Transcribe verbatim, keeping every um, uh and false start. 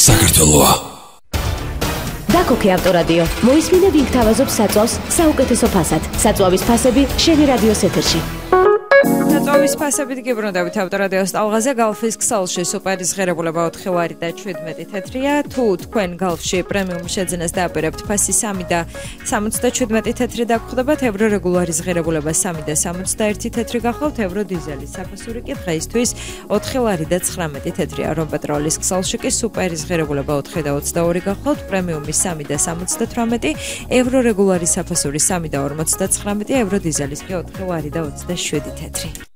საქართველოა. დაკოკე ავტორადიო. მოისმინე ვინ გთავაზობს საწვავს საუკეთესო ფასად. საწვავის ფასები შენი რადიოს ეთერში. საწვავის ფასებით გიბრუნდებით ავტორადიოს ტალღაზე. გალფის ქსელში სუპერის ღირებულება ოთხი ვარი და შვიდმეტი თეთრია. თუ თქვენ გალფში პრემიუმ შეძენას დააპირებთ, ფასი სამი და სამოცდაშვიდმეტი თეთრი დაგხვდებათ. ევრო რეგულარის ღირებულება სამი და სამოცდაერთი თეთრი გახლავთ. ევრო დიზელის საფასური კი დღეისთვის ოთხი ვარი და ცხრამეტი თეთრია. რომ პეტროლის ქსელში კი სუპერის ღირებულება ოთხი და ოცდაორი გახლავთ. პრემიუმის სამი და სამოცდათვრამეტი. ევრო რეგულარის საფასური სამი და ორმოცდაცხრამეტი. ევრო დიზელის კი ოთხი ვარი და ოცდაშვიდი თეთრი.